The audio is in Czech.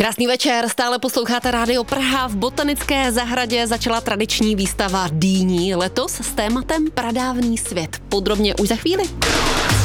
Krásný večer, stále posloucháte Rádio Praha. V botanické zahradě začala tradiční výstava dýní, letos s tématem Pradávný svět. Podrobně už za chvíli.